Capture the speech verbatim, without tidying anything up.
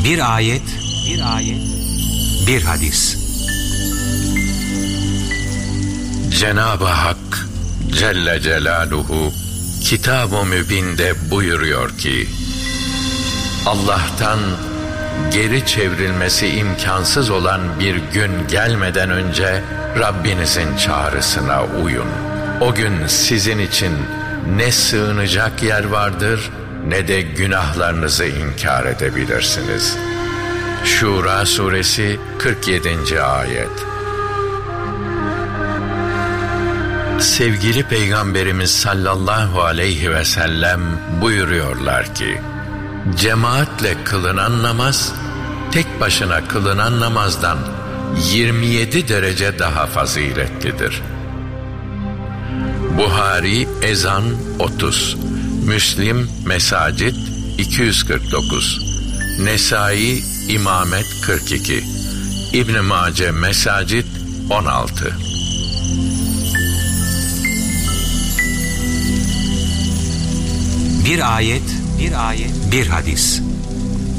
Bir ayet, bir ayet, bir hadis. Cenab-ı Hak Celle Celaluhu Kitab-ı Mübin'de buyuruyor ki, Allah'tan geri çevrilmesi imkansız olan bir gün gelmeden önce Rabbinizin çağrısına uyun. O gün sizin için ne sığınacak yer vardır ne de günahlarınızı inkar edebilirsiniz. Şura suresi kırk yedinci ayet. Sevgili Peygamberimiz sallallahu aleyhi ve sellem buyuruyorlar ki, cemaatle kılınan namaz, tek başına kılınan namazdan yirmi yedi derece daha faziletlidir. Buhari ezan otuz, Müslim mesacit iki yüz kırk dokuz, Nesai imamet kırk iki, İbn Mace mesacit on altı. Bir ayet, bir ayet, bir hadis.